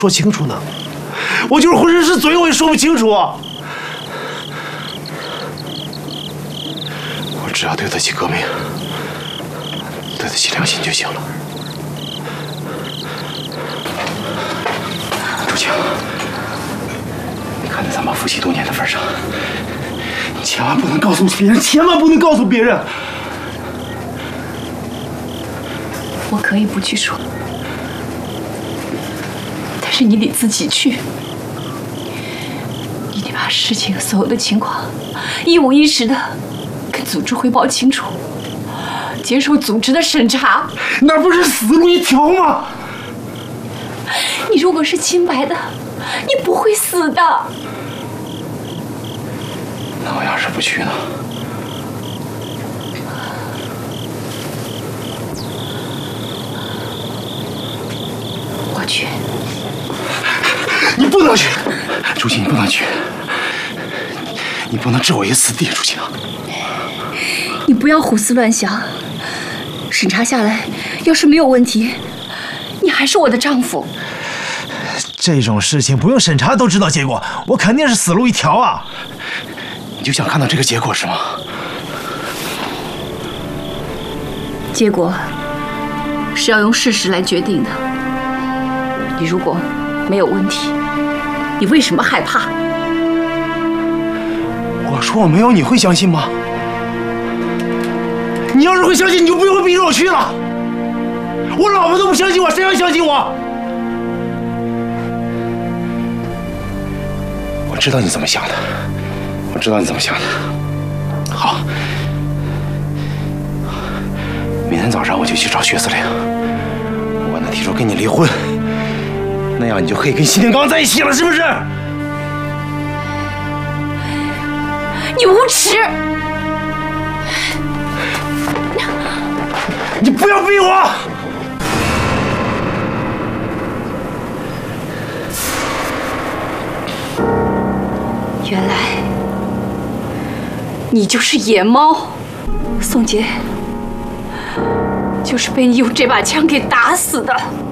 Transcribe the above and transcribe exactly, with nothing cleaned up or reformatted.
说清楚呢？我就是浑身是嘴，我也说不清楚。我只要对得起革命，对得起良心就行了。朱晴，你看在咱们夫妻多年的份上，你千万不能告诉别人，千万不能告诉别人。 我可以不去说。 但是你得自己去，你得把事情所有的情况一五一十的跟组织汇报清楚，接受组织的审查。 那不是死路一条吗？ 你如果是清白的，你不会死的。 那我要是不去呢？ 我去。 你不能去，朱晴，你不能去，你不能置我于死地，朱晴。 你不要胡思乱想，审查下来，要是没有问题，你还是我的丈夫。 这种事情不用审查都知道结果，我肯定是死路一条啊！你就想看到这个结果是吗？ 结果是要用事实来决定的。你如果没有问题， 你为什么害怕？ 我说我没有，你会相信吗？你要是会相信，你就不会逼着我去了。我老婆都不相信我，谁还相信我？我知道你怎么想的，我知道你怎么想的。好，明天早上我就去找薛司令，我跟他提出跟你离婚。 那样你就可以跟西天刚在一起了，是不是？ 你无耻！ 你不要逼我！ 原来你就是野猫，宋杰，就是被你用这把枪给打死的。